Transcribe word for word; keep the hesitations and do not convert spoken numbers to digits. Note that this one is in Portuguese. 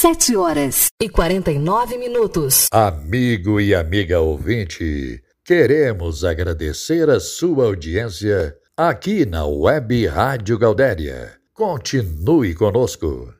Sete horas e quarenta e nove minutos. Amigo e amiga ouvinte, queremos agradecer a sua audiência aqui na Web Rádio Gaudéria. Continue conosco.